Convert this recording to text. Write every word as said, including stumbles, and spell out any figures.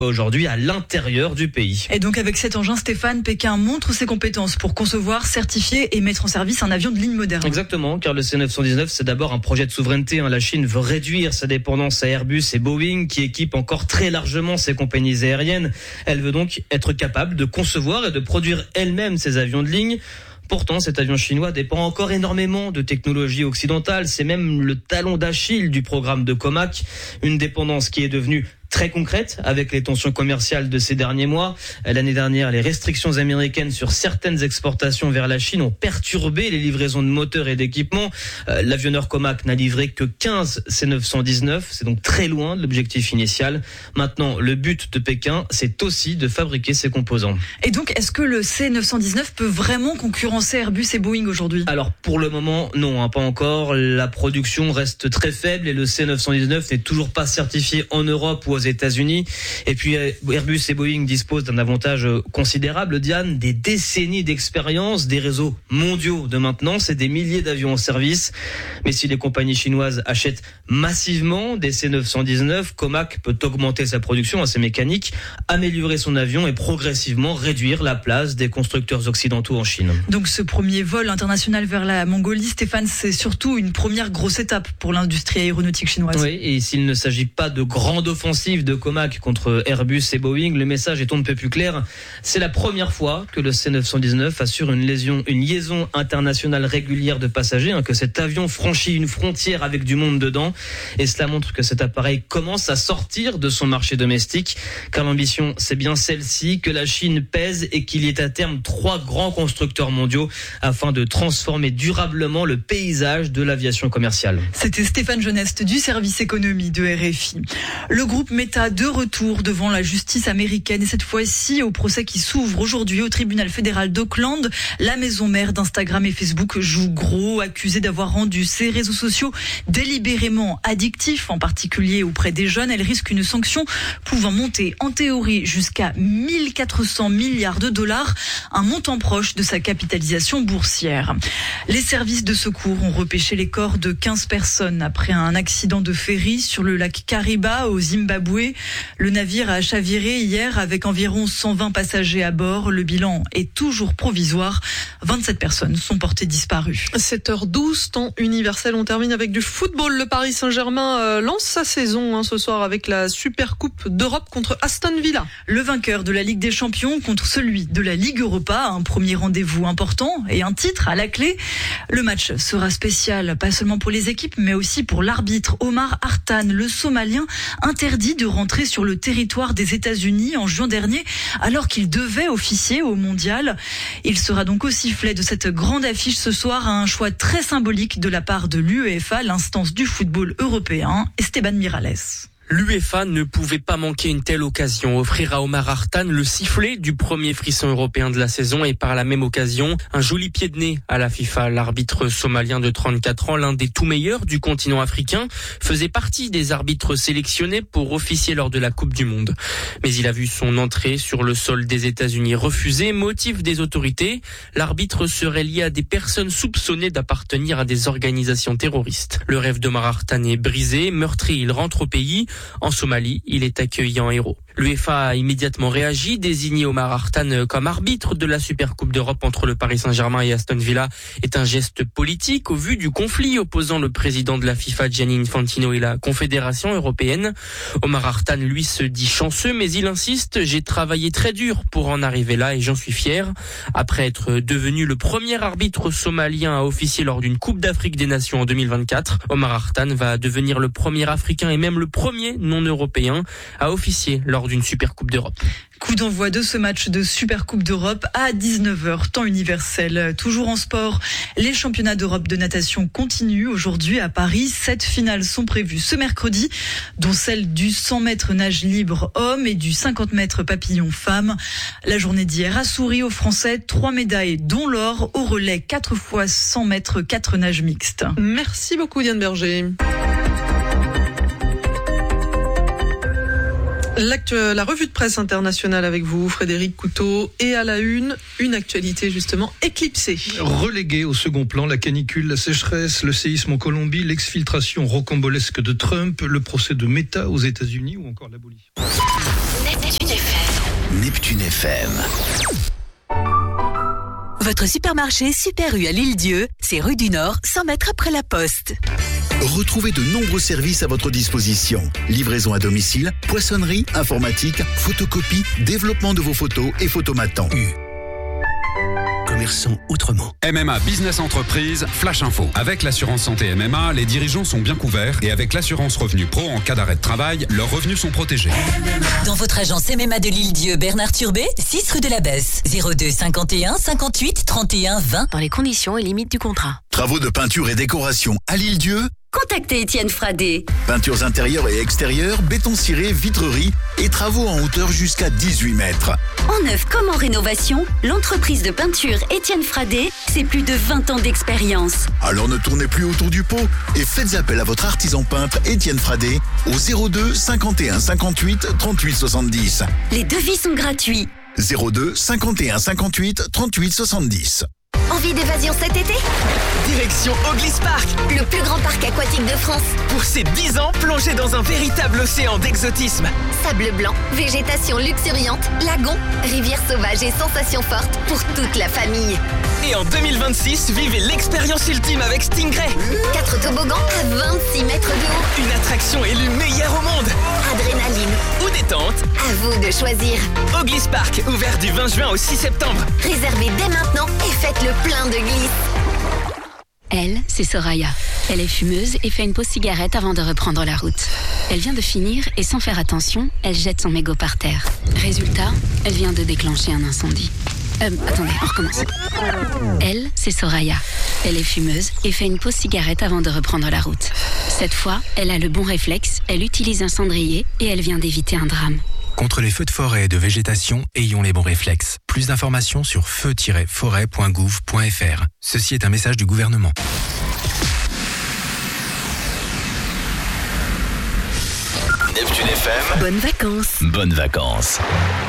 aujourd'hui à l'intérieur du pays. Et donc avec cet engin, Stéphane, Pékin montre ses compétences pour concevoir, certifier et mettre en service un avion de ligne moderne. Exactement, car le C neuf cent dix-neuf, c'est d'abord un projet de souveraineté. La Chine veut réduire sa dépendance à Airbus et Boeing, qui équipent encore très largement ses compagnies aériennes. Elle veut donc être capable de concevoir et de produire elle-même ses avions de ligne. Pourtant, cet avion chinois dépend encore énormément de technologies occidentales. C'est même le talon d'Achille du programme de Comac, une dépendance qui est devenue très concrète avec les tensions commerciales de ces derniers mois. L'année dernière, les restrictions américaines sur certaines exportations vers la Chine ont perturbé les livraisons de moteurs et d'équipements. Euh, l'avionneur Comac n'a livré que quinze C neuf cent dix-neuf. C'est donc très loin de l'objectif initial. Maintenant, le but de Pékin, c'est aussi de fabriquer ses composants. Et donc, est-ce que le C neuf cent dix-neuf peut vraiment concurrencer Airbus et Boeing aujourd'hui ? Alors, pour le moment, non, hein, pas encore. La production reste très faible et le C neuf cent dix-neuf n'est toujours pas certifié en Europe ou aux États-Unis. Et puis Airbus et Boeing disposent d'un avantage considérable, Diane, des décennies d'expérience, des réseaux mondiaux de maintenance et des milliers d'avions en service. Mais si les compagnies chinoises achètent massivement des C neuf cent dix-neuf, Comac peut augmenter sa production à ses mécaniques, améliorer son avion et progressivement réduire la place des constructeurs occidentaux en Chine. Donc ce premier vol international vers la Mongolie, Stéphane, c'est surtout une première grosse étape pour l'industrie aéronautique chinoise. Oui, et s'il ne s'agit pas de grande offensive de Comac contre Airbus et Boeing, le message est un peu plus clair. C'est la première fois que le C neuf cent dix-neuf assure une liaison, une liaison internationale régulière de passagers, hein, que cet avion franchit une frontière avec du monde dedans. Et cela montre que cet appareil commence à sortir de son marché domestique, car l'ambition, c'est bien celle-ci, que la Chine pèse et qu'il y ait à terme trois grands constructeurs mondiaux afin de transformer durablement le paysage de l'aviation commerciale. C'était Stéphane Geneste du service économie de R F I. Le groupe Meta de retour devant la justice américaine et cette fois-ci au procès qui s'ouvre aujourd'hui au tribunal fédéral d'Auckland. La maison mère d'Instagram et Facebook joue gros, accusée d'avoir rendu ces réseaux sociaux délibérément addictifs, en particulier auprès des jeunes. Elle risque une sanction pouvant monter en théorie jusqu'à mille quatre cents milliards de dollars, un montant proche de sa capitalisation boursière. Les services de secours ont repêché les corps de quinze personnes après un accident de ferry sur le lac Kariba au Zimbabwe. Le navire a chaviré hier avec environ cent vingt passagers à bord. Le bilan est toujours provisoire. vingt-sept personnes sont portées disparues. sept heures douze, temps universel. On termine avec du football. Le Paris Saint-Germain euh, lance sa saison hein, ce soir avec la Super Coupe d'Europe contre Aston Villa. Le vainqueur de la Ligue des Champions contre celui de la Ligue Europa. Un premier rendez-vous important et un titre à la clé. Le match sera spécial, pas seulement pour les équipes, mais aussi pour l'arbitre Omar Hartan, le Somalien, interdit de rentrer sur le territoire des États-Unis en juin dernier, alors qu'il devait officier au Mondial. Il sera donc au sifflet de cette grande affiche ce soir, un choix très symbolique de la part de l'UEFA, l'instance du football européen. Esteban Miralles. L'UEFA ne pouvait pas manquer une telle occasion, offrir à Omar Hartan le sifflet du premier frisson européen de la saison et par la même occasion, un joli pied de nez à la FIFA. L'arbitre somalien de trente-quatre ans, l'un des tout meilleurs du continent africain, faisait partie des arbitres sélectionnés pour officier lors de la Coupe du Monde. Mais il a vu son entrée sur le sol des États-Unis refusée, motif des autorités. L'arbitre serait lié à des personnes soupçonnées d'appartenir à des organisations terroristes. Le rêve d'Omar Hartan est brisé, meurtri, il rentre au pays. En Somalie, il est accueilli en héros. L'UEFA a immédiatement réagi, désigné Omar Hartan comme arbitre de la Super Coupe d'Europe entre le Paris Saint-Germain et Aston Villa est un geste politique au vu du conflit opposant le président de la FIFA Gianni Infantino et la Confédération européenne. Omar Hartan, lui, se dit chanceux, mais il insiste, j'ai travaillé très dur pour en arriver là et j'en suis fier. Après être devenu le premier arbitre somalien à officier lors d'une Coupe d'Afrique des Nations en deux mille vingt-quatre, Omar Hartan va devenir le premier africain et même le premier non-européen à officier lors d'une Super Coupe d'Europe. Coup d'envoi de ce match de Super Coupe d'Europe à dix-neuf heures, temps universel. Toujours en sport, les championnats d'Europe de natation continuent aujourd'hui à Paris. Sept finales sont prévues ce mercredi, dont celle du cent mètres nage libre homme et du cinquante mètres papillon femme. La journée d'hier a souri aux Français. Trois médailles, dont l'or au relais quatre fois cent mètres, quatre nages mixtes. Merci beaucoup Diane Berger. L'actu- la revue de presse internationale avec vous, Frédéric Couteau, et à la une, une actualité justement éclipsée. Relégué au second plan, la canicule, la sécheresse, le séisme en Colombie, l'exfiltration rocambolesque de Trump, le procès de Meta aux États-Unis ou encore l'abolition. Neptune F M. Votre supermarché Super U à l'Île-Dieu, c'est rue du Nord, cent mètres après la Poste. Retrouvez de nombreux services à votre disposition. Livraison à domicile, poissonnerie, informatique, photocopie, développement de vos photos et photomatants. U. Commerçant autrement. M M A Business Entreprise, Flash Info. Avec l'assurance santé M M A, les dirigeants sont bien couverts et avec l'assurance revenu pro en cas d'arrêt de travail, leurs revenus sont protégés. Dans votre agence M M A de l'Île-Dieu, Bernard Turbet, six rue de la Besse, zéro deux cinquante et un cinquante-huit trente et un vingt. Dans les conditions et limites du contrat. Travaux de peinture et décoration à l'Île-Dieu. Contactez Étienne Fradé. Peintures intérieures et extérieures, béton ciré, vitrerie et travaux en hauteur jusqu'à dix-huit mètres. En neuf comme en rénovation, l'entreprise de peinture Étienne Fradé, c'est plus de vingt ans d'expérience. Alors ne tournez plus autour du pot et faites appel à votre artisan peintre Étienne Fradé au zéro deux cinquante et un cinquante-huit trente-huit soixante-dix. Les devis sont gratuits. zéro deux cinquante et un cinquante-huit trente-huit soixante-dix. Envie d'évasion cet été? Direction Oglis Park, le plus grand parc aquatique de France. Pour ses dix ans, plongez dans un véritable océan d'exotisme. Sable blanc, végétation luxuriante, lagon, rivière sauvage et sensations fortes pour toute la famille. Et en deux mille vingt-six, vivez l'expérience ultime avec Stingray. Quatre toboggans à vingt-six mètres de haut. Une attraction élue meilleure au monde. Adrénaline ou détente, à vous de choisir. Oglis Park, ouvert du vingt juin au six septembre. Réservez dès maintenant et faites le plein de glisse. Elle, c'est Soraya. Elle est fumeuse et fait une pause cigarette avant de reprendre la route. Elle vient de finir et sans faire attention, elle jette son mégot par terre. Résultat, elle vient de déclencher un incendie. Euh, attendez, on recommence. Elle, c'est Soraya. Elle est fumeuse et fait une pause cigarette avant de reprendre la route. Cette fois, elle a le bon réflexe, elle utilise un cendrier et elle vient d'éviter un drame. Contre les feux de forêt et de végétation, ayons les bons réflexes. Plus d'informations sur feu tiret forêt point gouv point f r. Ceci est un message du gouvernement. Neptune F M. Bonnes vacances. Bonnes vacances.